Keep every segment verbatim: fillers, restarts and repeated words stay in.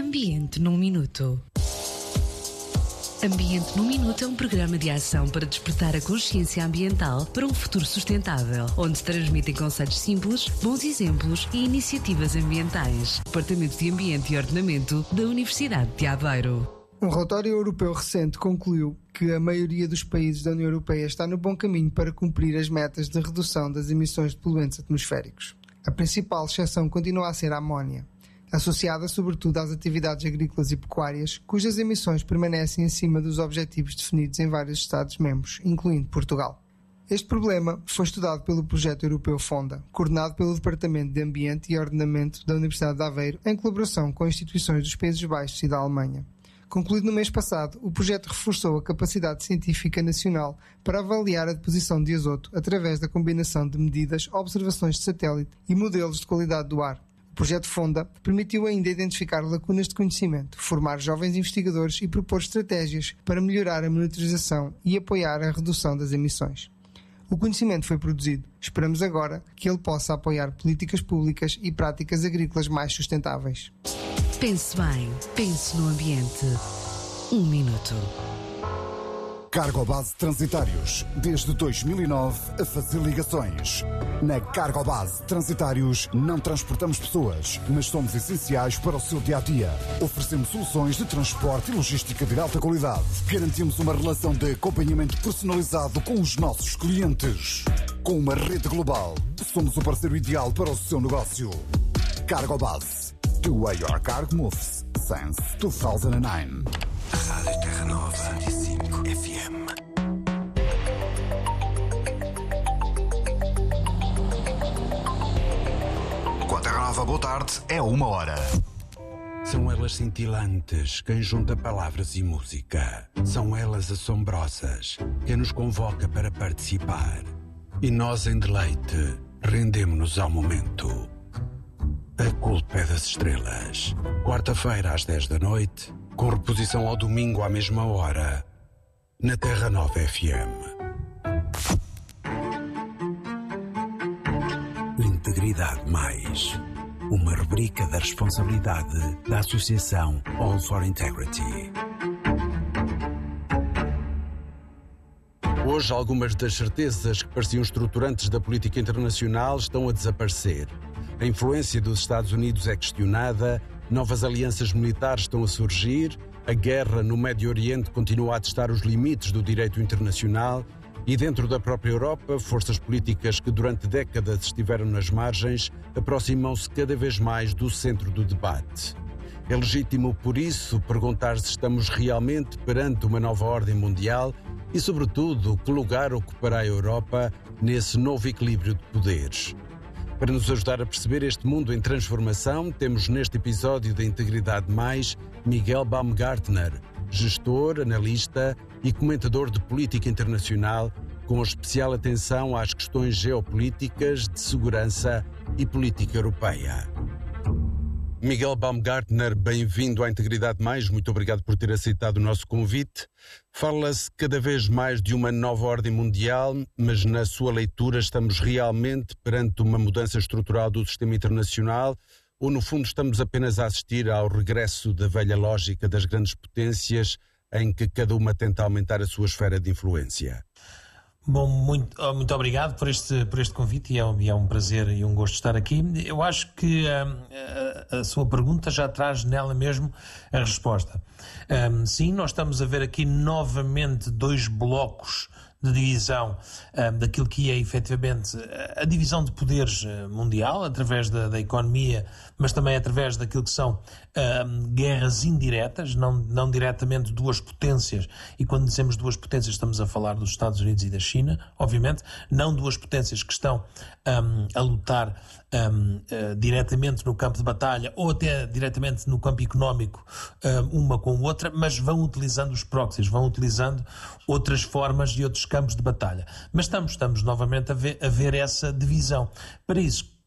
Ambiente num Minuto. Ambiente num Minuto é um programa de ação para despertar a consciência ambiental para um futuro sustentável, onde se transmitem conceitos simples, bons exemplos e iniciativas ambientais. Departamento de Ambiente e Ordenamento da Universidade de Aveiro. Um relatório europeu recente concluiu que a maioria dos países da União Europeia está no bom caminho para cumprir as metas de redução das emissões de poluentes atmosféricos. A principal exceção continua a ser a amónia, associada sobretudo às atividades agrícolas e pecuárias, cujas emissões permanecem acima dos objetivos definidos em vários Estados-membros, incluindo Portugal. Este problema foi estudado pelo projeto europeu FONDA, coordenado pelo Departamento de Ambiente e Ordenamento da Universidade de Aveiro, em colaboração com instituições dos Países Baixos e da Alemanha. Concluído no mês passado, o projeto reforçou a capacidade científica nacional para avaliar a deposição de azoto através da combinação de medidas, observações de satélite e modelos de qualidade do ar. O projeto FONDA permitiu ainda identificar lacunas de conhecimento, formar jovens investigadores e propor estratégias para melhorar a monitorização e apoiar a redução das emissões. O conhecimento foi produzido. Esperamos agora que ele possa apoiar políticas públicas e práticas agrícolas mais sustentáveis. Pense bem, pense no ambiente. Um minuto. Cargobase Transitários, desde dois mil e nove a fazer ligações. Na Cargobase Transitários não transportamos pessoas, mas somos essenciais para o seu dia-a-dia. Oferecemos soluções de transporte e logística de alta qualidade. Garantimos uma relação de acompanhamento personalizado com os nossos clientes. Com uma rede global, somos o parceiro ideal para o seu negócio. Cargobase. The way your cargo moves since two thousand nine. Rádio Terra Nova cento e cinco F M. Com a Terra Nova, boa tarde, é uma hora. São elas cintilantes, quem junta palavras e música. São elas assombrosas, quem nos convoca para participar. E nós, em deleite, rendemo-nos ao momento. A culpa é das estrelas. Quarta-feira às dez da noite, com reposição ao domingo à mesma hora, na Terra Nova F M. Integridade Mais, uma rubrica da responsabilidade da Associação All for Integrity. Hoje, algumas das certezas que pareciam estruturantes da política internacional estão a desaparecer. A influência dos Estados Unidos é questionada, novas alianças militares estão a surgir, a guerra no Médio Oriente continua a testar os limites do direito internacional e dentro da própria Europa, forças políticas que durante décadas estiveram nas margens aproximam-se cada vez mais do centro do debate. É legítimo, por isso, perguntar se estamos realmente perante uma nova ordem mundial e, sobretudo, que lugar ocupará a Europa nesse novo equilíbrio de poderes. Para nos ajudar a perceber este mundo em transformação, temos neste episódio da Integridade Mais Miguel Baumgartner, gestor, analista e comentador de política internacional, com especial atenção às questões geopolíticas, de segurança e política europeia. Miguel Baumgartner, bem-vindo à Integridade Mais, muito obrigado por ter aceitado o nosso convite. Fala-se cada vez mais de uma nova ordem mundial, mas na sua leitura estamos realmente perante uma mudança estrutural do sistema internacional ou no fundo estamos apenas a assistir ao regresso da velha lógica das grandes potências em que cada uma tenta aumentar a sua esfera de influência? Bom, muito, muito obrigado por este, por este convite e é, um, e é um prazer e um gosto estar aqui. Eu acho que um, a, a sua pergunta já traz nela mesmo a resposta. Um, sim, nós estamos a ver aqui novamente dois blocos de divisão um, daquilo que é efetivamente a divisão de poderes mundial, através da, da economia, mas também através daquilo que são um, guerras indiretas, não, não diretamente duas potências, e quando dizemos duas potências estamos a falar dos Estados Unidos e da China, obviamente, não duas potências que estão um, a lutar um, uh, diretamente no campo de batalha ou até diretamente no campo económico, um, uma com a outra, mas vão utilizando os proxies, vão utilizando outras formas e outros campos de batalha. Mas estamos, estamos novamente a ver, a ver essa divisão. Para isso,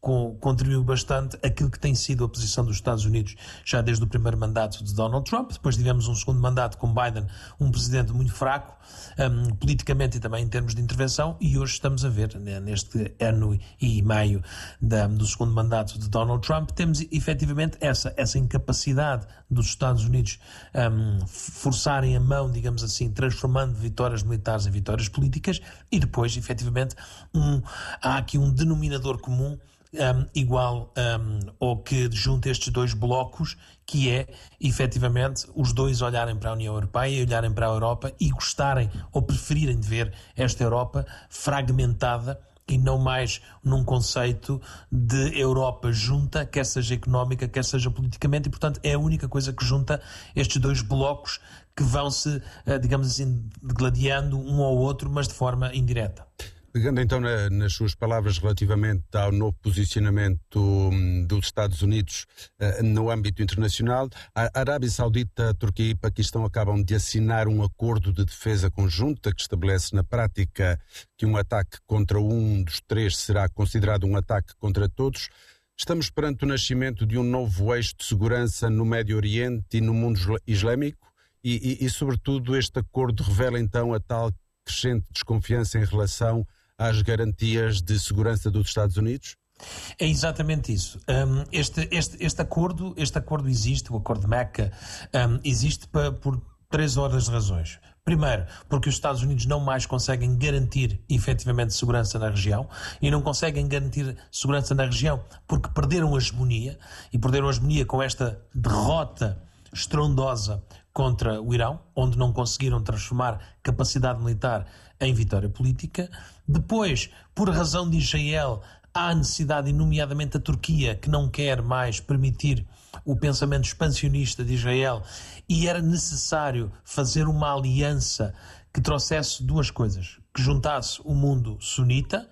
com, contribuiu bastante aquilo que tem sido a posição dos Estados Unidos já desde o primeiro mandato de Donald Trump. Depois tivemos um segundo mandato com Biden, um presidente muito fraco, um, politicamente e também em termos de intervenção, e hoje estamos a ver, né, neste ano e meio da, do segundo mandato de Donald Trump, temos efetivamente essa, essa incapacidade dos Estados Unidos um, forçarem a mão, digamos assim, transformando vitórias militares em vitórias políticas, e depois, efetivamente, um, há aqui um denominador comum Um, igual um, ao que junta estes dois blocos, que é, efetivamente, os dois olharem para a União Europeia e olharem para a Europa e gostarem ou preferirem de ver esta Europa fragmentada e não mais num conceito de Europa junta, quer seja económica, quer seja politicamente, e, portanto, é a única coisa que junta estes dois blocos que vão-se, digamos assim, gladiando um ao outro, mas de forma indireta. Pegando então na, nas suas palavras relativamente ao novo posicionamento um, dos Estados Unidos uh, no âmbito internacional, a Arábia Saudita, a Turquia e Paquistão acabam de assinar um acordo de defesa conjunta que estabelece na prática que um ataque contra um dos três será considerado um ataque contra todos. Estamos perante o nascimento de um novo eixo de segurança no Médio Oriente e no mundo islâmico e, e, e sobretudo, este acordo revela então a tal crescente desconfiança em relação às garantias de segurança dos Estados Unidos? É exatamente isso. Um, este, este, este, acordo, este acordo existe, o acordo de Meca, um, existe pa, por três ordens de razões. Primeiro, porque os Estados Unidos não mais conseguem garantir efetivamente segurança na região, e não conseguem garantir segurança na região porque perderam a hegemonia, e perderam a hegemonia com esta derrota estrondosa contra o Irão, onde não conseguiram transformar capacidade militar em vitória política. Depois, por razão de Israel, há necessidade, e nomeadamente a Turquia, que não quer mais permitir o pensamento expansionista de Israel, e era necessário fazer uma aliança que trouxesse duas coisas, que juntasse o mundo sunita,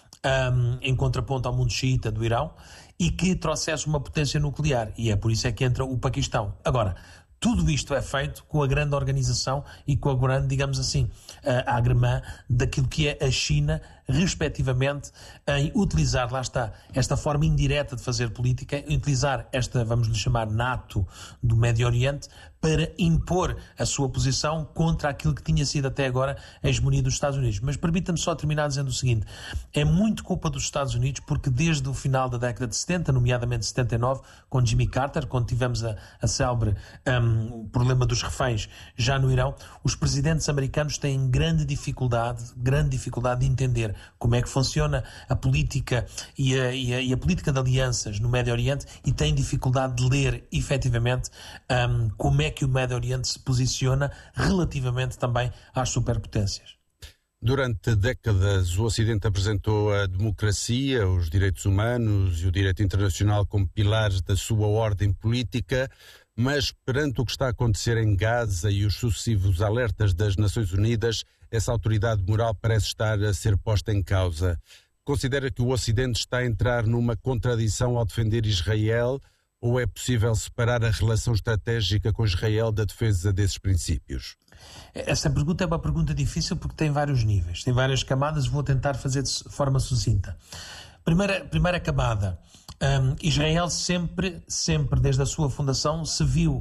um, em contraponto ao mundo xiita do Irão, e que trouxesse uma potência nuclear, e é por isso é que entra o Paquistão. Agora, tudo isto é feito com a grande organização e com a grande, digamos assim, a agremã daquilo que é a China, respectivamente, em utilizar, lá está, esta forma indireta de fazer política, utilizar esta, vamos lhe chamar, NATO do Médio Oriente, para impor a sua posição contra aquilo que tinha sido até agora a hegemonia dos Estados Unidos. Mas permita-me só terminar dizendo o seguinte: é muito culpa dos Estados Unidos, porque desde o final da década de setenta, nomeadamente setenta e nove, com Jimmy Carter, quando tivemos a, a célebre um, o problema dos reféns já no Irão, os presidentes americanos têm grande dificuldade, grande dificuldade de entender como é que funciona a política e a, e a, e a política de alianças no Médio Oriente, e têm dificuldade de ler efetivamente um, como é que o Médio Oriente se posiciona relativamente também às superpotências. Durante décadas, o Ocidente apresentou a democracia, os direitos humanos e o direito internacional como pilares da sua ordem política, mas perante o que está a acontecer em Gaza e os sucessivos alertas das Nações Unidas, essa autoridade moral parece estar a ser posta em causa. Considera que o Ocidente está a entrar numa contradição ao defender Israel, ou é possível separar a relação estratégica com Israel da defesa desses princípios? Essa pergunta é uma pergunta difícil porque tem vários níveis, tem várias camadas, vou tentar fazer de forma sucinta. Primeira, primeira camada, um, Israel sempre, sempre desde a sua fundação se viu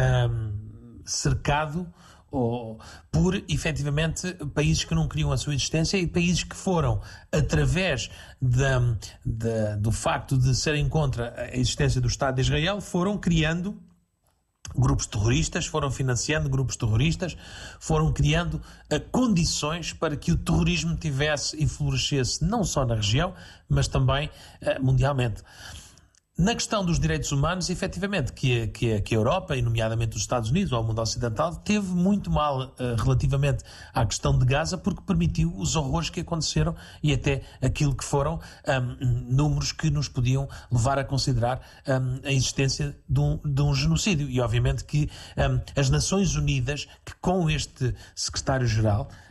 um, cercado ou, por, efetivamente, países que não queriam a sua existência, e países que foram, através da, da, do facto de serem contra a existência do Estado de Israel, foram criando grupos terroristas, foram financiando grupos terroristas, foram criando uh, condições para que o terrorismo tivesse e florescesse não só na região, mas também uh, mundialmente. Na questão dos direitos humanos, efetivamente, que, que, que a Europa, e nomeadamente os Estados Unidos ou o mundo ocidental, teve muito mal uh, relativamente à questão de Gaza, porque permitiu os horrores que aconteceram e até aquilo que foram um, números que nos podiam levar a considerar um, a existência de um, de um genocídio. E obviamente que um, as Nações Unidas, que com este secretário-geral,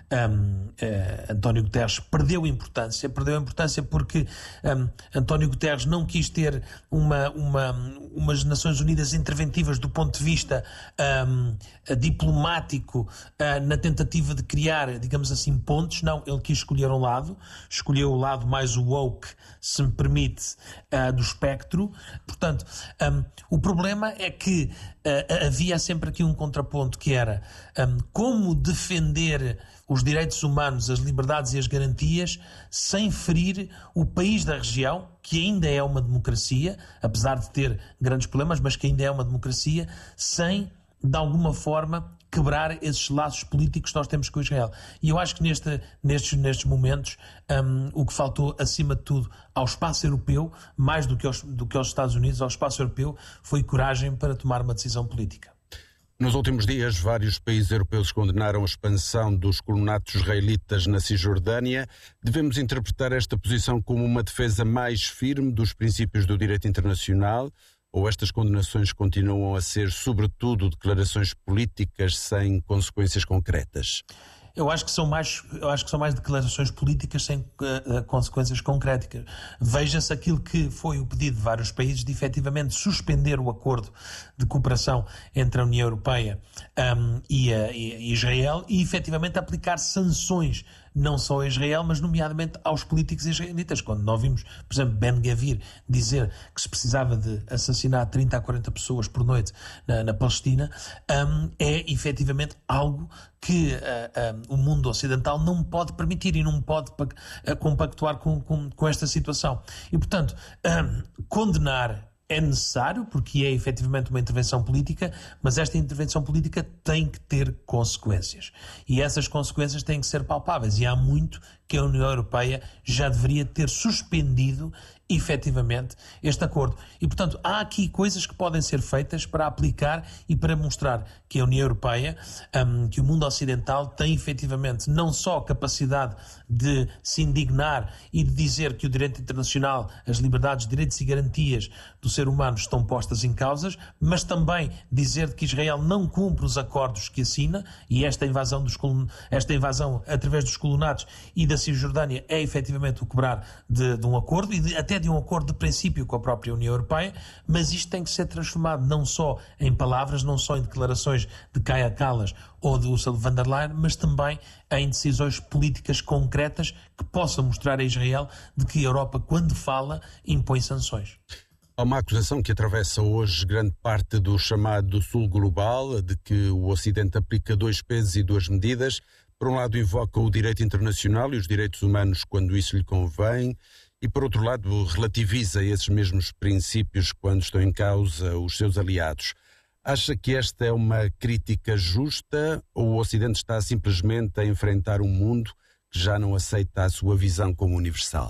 um, uh, António Guterres perdeu importância, perdeu importância porque um, António Guterres não quis ter uma, uma, umas Nações Unidas interventivas do ponto de vista um, diplomático uh, na tentativa de criar, digamos assim, pontes. Não, ele quis escolher um lado, escolheu o lado mais woke, se me permite, uh, do espectro. Portanto, um, o problema é que uh, havia sempre aqui um contraponto que era um, como defender os direitos humanos, as liberdades e as garantias sem ferir o país da região, que ainda é uma democracia, apesar de ter grandes problemas, mas que ainda é uma democracia, sem, de alguma forma, quebrar esses laços políticos que nós temos com Israel. E eu acho que neste, nestes, nestes momentos um, o que faltou, acima de tudo, ao espaço europeu, mais do que aos, do que aos Estados Unidos, ao espaço europeu, foi coragem para tomar uma decisão política. Nos últimos dias, vários países europeus condenaram a expansão dos colonatos israelitas na Cisjordânia. Devemos interpretar esta posição como uma defesa mais firme dos princípios do direito internacional? Ou estas condenações continuam a ser, sobretudo, declarações políticas sem consequências concretas? Eu acho que são mais, eu acho que são mais declarações políticas sem uh, consequências concretas. Veja-se aquilo que foi o pedido de vários países de efetivamente suspender o acordo de cooperação entre a União Europeia um, e, a, e Israel e efetivamente aplicar sanções não só a Israel, mas nomeadamente aos políticos israelitas. Quando nós vimos, por exemplo, Ben-Gvir dizer que se precisava de assassinar trinta a quarenta pessoas por noite na, na Palestina, um, é efetivamente algo que uh, um, o mundo ocidental não pode permitir e não pode uh, compactuar com, com, com esta situação. E, portanto, um, condenar é necessário, porque é efetivamente uma intervenção política, mas esta intervenção política tem que ter consequências. E essas consequências têm que ser palpáveis. E há muito que a União Europeia já deveria ter suspendido efetivamente este acordo. E, portanto, há aqui coisas que podem ser feitas para aplicar e para mostrar que a União Europeia, um, que o mundo ocidental tem efetivamente não só a capacidade de se indignar e de dizer que o direito internacional, as liberdades, direitos e garantias do ser humano estão postas em causas, mas também dizer que Israel não cumpre os acordos que assina, e esta invasão, dos, esta invasão através dos colonatos e da Cisjordânia é efetivamente o quebrar de, de um acordo e de, até de um acordo de princípio com a própria União Europeia, mas isto tem que ser transformado não só em palavras, não só em declarações de Kaja Kallas ou de Ursula von der Leyen, mas também em decisões políticas concretas que possam mostrar a Israel de que a Europa, quando fala, impõe sanções. Há uma acusação que atravessa hoje grande parte do chamado Sul Global, de que o Ocidente aplica dois pesos e duas medidas. Por um lado, invoca o direito internacional e os direitos humanos quando isso lhe convém, e por outro lado, relativiza esses mesmos princípios quando estão em causa os seus aliados. Acha que esta é uma crítica justa ou o Ocidente está simplesmente a enfrentar um mundo que já não aceita a sua visão como universal?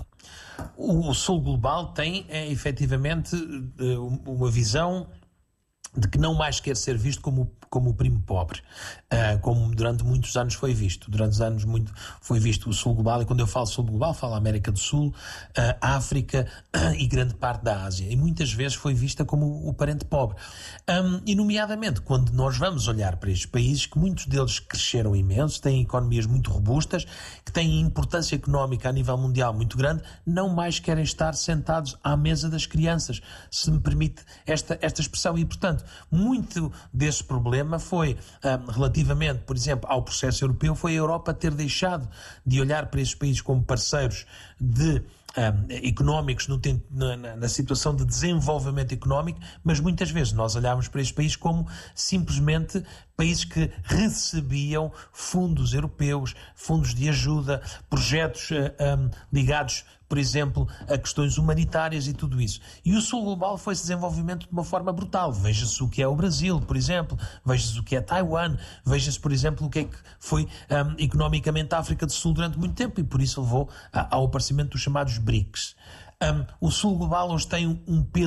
O Sul Global tem, é, efetivamente, uma visão de que não mais quer ser visto como, como o primo pobre, uh, como durante muitos anos foi visto. Durante os anos muito foi visto o Sul Global, e quando eu falo Sul Global, falo América do Sul, uh, África uh, e grande parte da Ásia. E muitas vezes foi vista como o parente pobre. Um, e nomeadamente, quando nós vamos olhar para estes países, que muitos deles cresceram imenso, têm economias muito robustas, que têm importância económica a nível mundial muito grande, não mais querem estar sentados à mesa das crianças, se me permite esta, esta expressão. E, portanto, muito desse problema foi, um, relativamente, por exemplo, ao processo europeu, foi a Europa ter deixado de olhar para esses países como parceiros de Um, económicos no, na, na situação de desenvolvimento económico, mas muitas vezes nós olhávamos para estes países como simplesmente países que recebiam fundos europeus, fundos de ajuda, projetos uh, um, ligados, por exemplo, a questões humanitárias e tudo isso. E o Sul Global foi-se desenvolvimento de uma forma brutal. Veja-se o que é o Brasil, por exemplo, veja-se o que é Taiwan, veja-se, por exemplo, o que é que foi um, economicamente a África do Sul durante muito tempo, e por isso levou a, ao aparecimento dos chamados B R I C S. Um, o Sul Global hoje tem um, um peso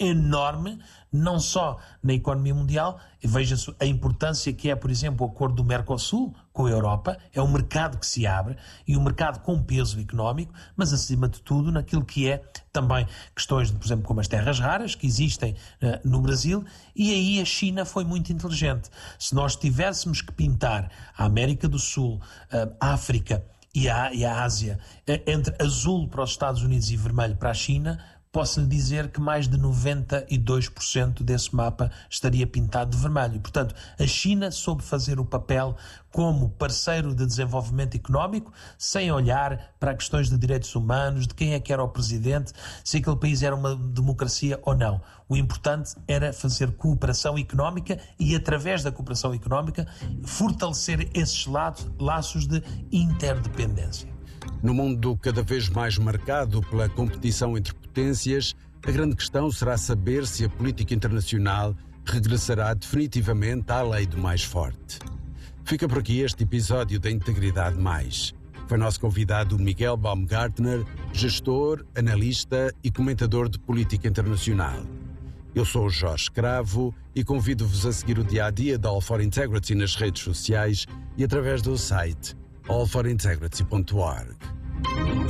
enorme, não só na economia mundial, e veja-se a importância que é, por exemplo, o acordo do Mercosul com a Europa, é um mercado que se abre, e um mercado com peso económico, mas acima de tudo naquilo que é também questões, de, por exemplo, como as terras raras, que existem uh, no Brasil, e aí a China foi muito inteligente. Se nós tivéssemos que pintar a América do Sul, uh, a África e a, e a Ásia, uh, entre azul para os Estados Unidos e vermelho para a China, posso lhe dizer que mais de noventa e dois por cento desse mapa estaria pintado de vermelho. E, portanto, a China soube fazer o papel como parceiro de desenvolvimento económico, sem olhar para questões de direitos humanos, de quem é que era o presidente, se aquele país era uma democracia ou não. O importante era fazer cooperação económica e, através da cooperação económica, fortalecer esses laços de interdependência. No mundo cada vez mais marcado pela competição entre potências, a grande questão será saber se a política internacional regressará definitivamente à lei do mais forte. Fica por aqui este episódio da Integridade Mais. Foi nosso convidado Miguel Baumgartner, gestor, analista e comentador de política internacional. Eu sou o Jorge Cravo e convido-vos a seguir o dia-a-dia da All for Integrity nas redes sociais e através do site all for integrity ponto org.